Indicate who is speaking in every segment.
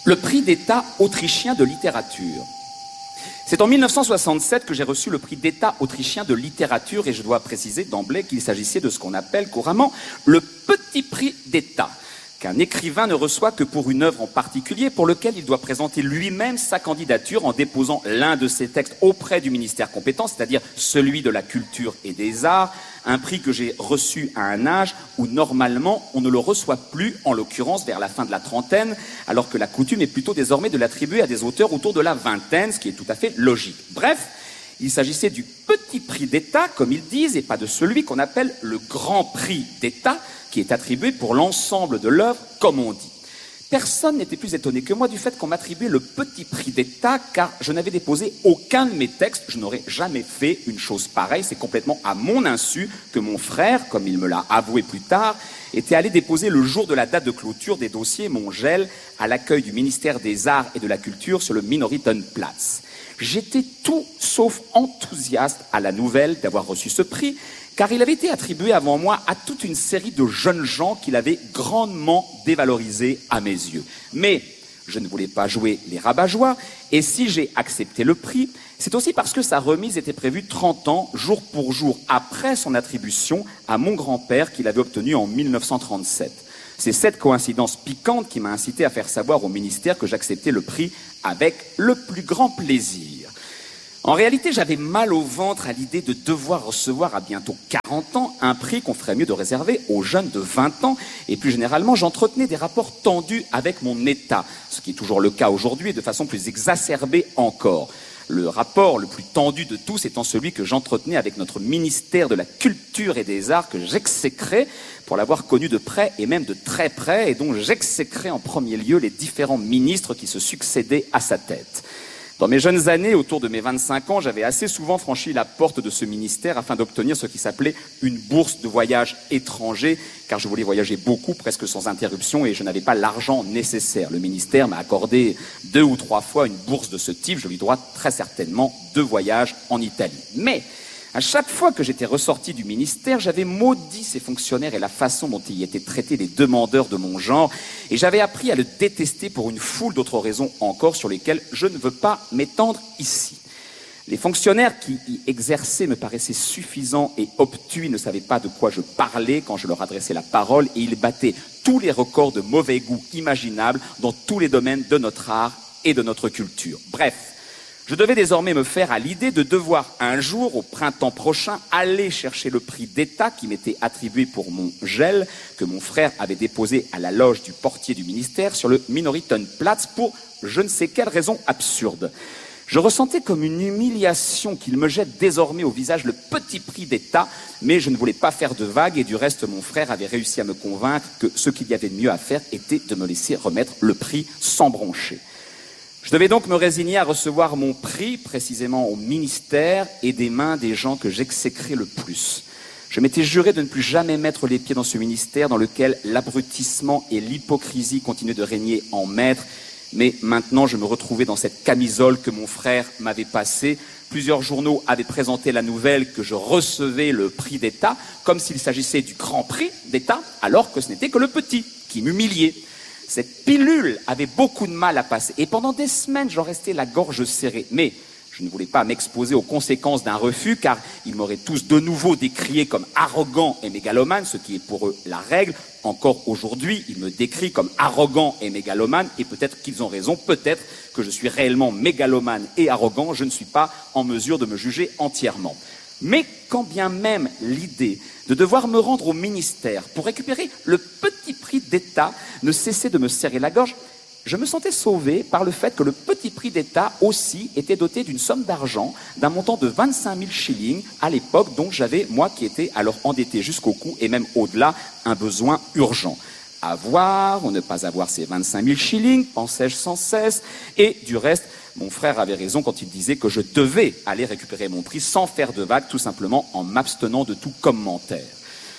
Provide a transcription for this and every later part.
Speaker 1: le prix d'État autrichien de littérature. C'est en 1967 que j'ai reçu le prix d'État autrichien de littérature et je dois préciser d'emblée qu'il s'agissait de ce qu'on appelle couramment le petit prix d'État, qu'un écrivain ne reçoit que pour une œuvre en particulier pour lequel il doit présenter lui-même sa candidature en déposant l'un de ses textes auprès du ministère compétent, c'est-à-dire celui de la culture et des arts, un prix que j'ai reçu à un âge où normalement on ne le reçoit plus, en l'occurrence vers la fin de la trentaine, alors que la coutume est plutôt désormais de l'attribuer à des auteurs autour de la vingtaine, ce qui est tout à fait logique. Bref, il s'agissait du petit prix d'État, comme ils disent, et pas de celui qu'on appelle le grand prix d'État, qui est attribué pour l'ensemble de l'œuvre, comme on dit. Personne n'était plus étonné que moi du fait qu'on m'attribuait le petit prix d'État, car je n'avais déposé aucun de mes textes. Je n'aurais jamais fait une chose pareille. C'est complètement à mon insu que mon frère, comme il me l'a avoué plus tard, était allé déposer le jour de la date de clôture des dossiers mon gel à l'accueil du ministère des Arts et de la Culture sur le Minoritenplatz. J'étais tout sauf enthousiaste à la nouvelle d'avoir reçu ce prix, car il avait été attribué avant moi à toute une série de jeunes gens qu'il avait grandement dévalorisés à mes yeux. Mais je ne voulais pas jouer les rabat-joie, et si j'ai accepté le prix, c'est aussi parce que sa remise était prévue 30 ans, jour pour jour, après son attribution à mon grand-père qu'il avait obtenu en 1937. C'est cette coïncidence piquante qui m'a incité à faire savoir au ministère que j'acceptais le prix avec le plus grand plaisir. En réalité, j'avais mal au ventre à l'idée de devoir recevoir à bientôt 40 ans un prix qu'on ferait mieux de réserver aux jeunes de 20 ans. Et plus généralement, j'entretenais des rapports tendus avec mon État, ce qui est toujours le cas aujourd'hui et de façon plus exacerbée encore. Le rapport le plus tendu de tous étant celui que j'entretenais avec notre ministère de la Culture et des Arts, que j'exécrais pour l'avoir connu de près et même de très près, et dont j'exécrais en premier lieu les différents ministres qui se succédaient à sa tête. Dans mes jeunes années, autour de mes 25 ans, j'avais assez souvent franchi la porte de ce ministère afin d'obtenir ce qui s'appelait une bourse de voyage étranger, car je voulais voyager beaucoup, presque sans interruption, et je n'avais pas l'argent nécessaire. Le ministère m'a accordé 2 ou 3 fois une bourse de ce type. Je lui dois très certainement 2 voyages en Italie. Mais à chaque fois que j'étais ressorti du ministère, j'avais maudit ces fonctionnaires et la façon dont y étaient traités les demandeurs de mon genre, et j'avais appris à le détester pour une foule d'autres raisons encore sur lesquelles je ne veux pas m'étendre ici. Les fonctionnaires qui y exerçaient me paraissaient suffisants et obtus, ne savaient pas de quoi je parlais quand je leur adressais la parole, et ils battaient tous les records de mauvais goût imaginables dans tous les domaines de notre art et de notre culture. Bref, je devais désormais me faire à l'idée de devoir un jour, au printemps prochain, aller chercher le prix d'État qui m'était attribué pour mon gel, que mon frère avait déposé à la loge du portier du ministère sur le Minoritenplatz pour je ne sais quelle raison absurde. Je ressentais comme une humiliation qu'il me jette désormais au visage le petit prix d'État, mais je ne voulais pas faire de vagues et du reste mon frère avait réussi à me convaincre que ce qu'il y avait de mieux à faire était de me laisser remettre le prix sans broncher. Je devais donc me résigner à recevoir mon prix, précisément au ministère, et des mains des gens que j'exécrais le plus. Je m'étais juré de ne plus jamais mettre les pieds dans ce ministère dans lequel l'abrutissement et l'hypocrisie continuaient de régner en maître, mais maintenant je me retrouvais dans cette camisole que mon frère m'avait passée. Plusieurs journaux avaient présenté la nouvelle que je recevais le prix d'État, comme s'il s'agissait du grand prix d'État, alors que ce n'était que le petit, qui m'humiliait. Cette pilule avait beaucoup de mal à passer. Et pendant des semaines, j'en restais la gorge serrée. Mais je ne voulais pas m'exposer aux conséquences d'un refus, car ils m'auraient tous de nouveau décrié comme arrogant et mégalomane, ce qui est pour eux la règle. Encore aujourd'hui, ils me décrient comme arrogant et mégalomane, et peut-être qu'ils ont raison, peut-être que je suis réellement mégalomane et arrogant, je ne suis pas en mesure de me juger entièrement. Mais quand bien même l'idée de devoir me rendre au ministère pour récupérer le petit prix d'État ne cessait de me serrer la gorge, je me sentais sauvé par le fait que le petit prix d'État aussi était doté d'une somme d'argent, d'un montant de 25 000 shillings à l'époque, dont j'avais, moi qui étais alors endetté jusqu'au cou et même au-delà, un besoin urgent. Avoir ou ne pas avoir ces 25 000 shillings, pensais-je sans cesse, et du reste, mon frère avait raison quand il disait que je devais aller récupérer mon prix sans faire de vagues, tout simplement en m'abstenant de tout commentaire.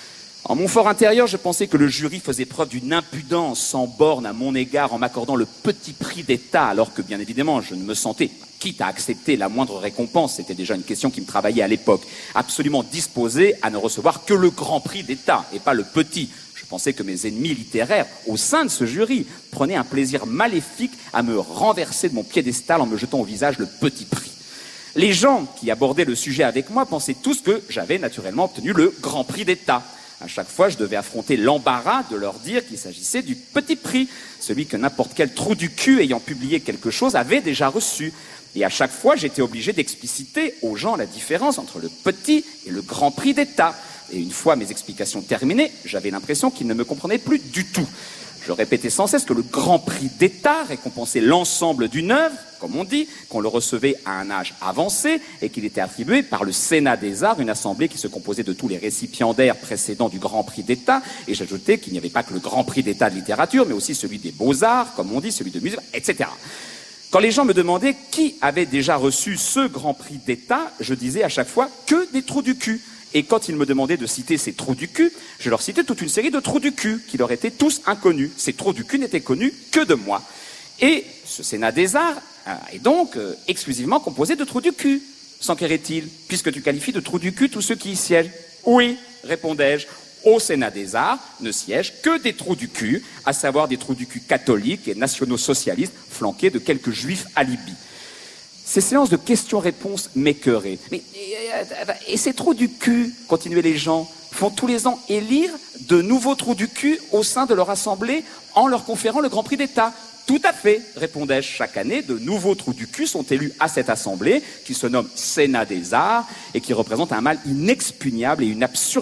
Speaker 1: En mon fort intérieur, je pensais que le jury faisait preuve d'une impudence sans borne à mon égard en m'accordant le petit prix d'État, alors que bien évidemment je ne me sentais, quitte à accepter la moindre récompense, c'était déjà une question qui me travaillait à l'époque, absolument disposé à ne recevoir que le grand prix d'État et pas le petit. Je pensais que mes ennemis littéraires, au sein de ce jury, prenaient un plaisir maléfique à me renverser de mon piédestal en me jetant au visage le petit prix. Les gens qui abordaient le sujet avec moi pensaient tous que j'avais naturellement obtenu le grand prix d'État. À chaque fois, je devais affronter l'embarras de leur dire qu'il s'agissait du petit prix, celui que n'importe quel trou du cul ayant publié quelque chose avait déjà reçu. Et à chaque fois, j'étais obligé d'expliciter aux gens la différence entre le petit et le grand prix d'État. Et une fois mes explications terminées, j'avais l'impression qu'ils ne me comprenaient plus du tout. Je répétais sans cesse que le grand prix d'État récompensait l'ensemble d'une œuvre, comme on dit, qu'on le recevait à un âge avancé et qu'il était attribué par le Sénat des Arts, une assemblée qui se composait de tous les récipiendaires précédents du grand prix d'État. Et j'ajoutais qu'il n'y avait pas que le grand prix d'État de littérature, mais aussi celui des beaux-arts, comme on dit, celui de musique, etc. Quand les gens me demandaient qui avait déjà reçu ce grand prix d'État, je disais à chaque fois que des trous du cul. Et quand ils me demandaient de citer ces trous du cul, je leur citais toute une série de trous du cul qui leur étaient tous inconnus. Ces trous du cul n'étaient connus que de moi. Et ce Sénat des Arts est donc exclusivement composé de trous du cul, s'enquérait-il, puisque tu qualifies de trous du cul tous ceux qui y siègent. Oui, répondais-je, au Sénat des Arts ne siègent que des trous du cul, à savoir des trous du cul catholiques et nationaux-socialistes, flanqués de quelques juifs alibis. Ces séances de questions-réponses m'écœuraient. Et ces trous du cul, continuaient les gens, font tous les ans élire de nouveaux trous du cul au sein de leur assemblée en leur conférant le Grand Prix d'État. Tout à fait, répondais-je. Chaque année, de nouveaux trous du cul sont élus à cette assemblée qui se nomme Sénat des Arts et qui représente un mal inexpugnable et une absurde